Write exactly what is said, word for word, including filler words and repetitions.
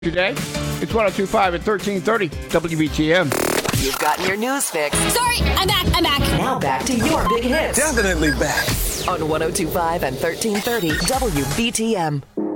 Today, it's one oh two point five at thirteen thirty W B T M. You've gotten your news fix. Sorry, I'm back, I'm back. Now back to your big hits. Definitely back. On one oh two point five and thirteen thirty W B T M.